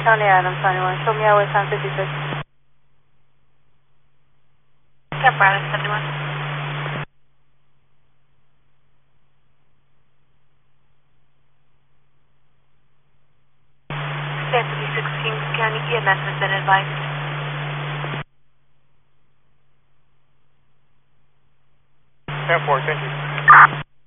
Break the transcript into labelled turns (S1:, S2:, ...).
S1: Tony Adams, 21. Show me our way, San 56.
S2: 10 Bravo 71. San 56 Kings County EMS has been advised.
S3: 10-4, thank you.